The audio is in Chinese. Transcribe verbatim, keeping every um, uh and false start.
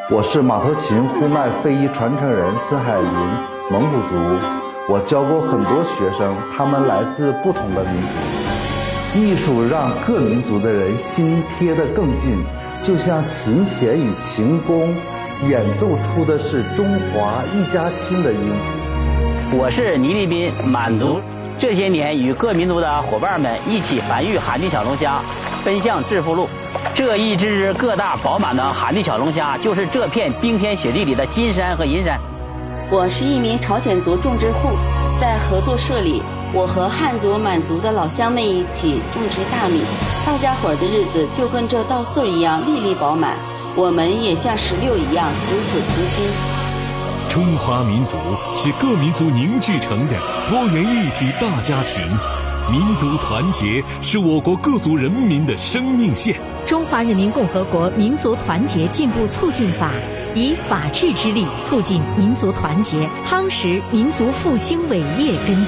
我是马头琴呼麦非遗传承人孙海林，蒙古族。我教过很多学生，他们来自不同的民族。艺术让各民族的人心贴得更近，就像琴弦与琴弓演奏出的是中华一家亲的音符。 我是倪立斌，满族。这些年与各民族的伙伴们一起繁育寒地小龙虾，奔向致富路。这一只只个大饱满的寒地小龙虾，就是这片冰天雪地里的金山和银山。 我是一名朝鲜族种植户，在合作社里，我和汉族、满族的老乡们一起种植大米，大家伙儿的日子就跟这稻穗一样粒粒饱满，我们也像石榴一样子子同心。 中华民族是各民族凝聚成的多元一体大家庭，民族团结是我国各族人民的生命线。 中华人民共和国民族团结进步促进法以法治之力促进民族团结，夯实民族复兴伟业根基。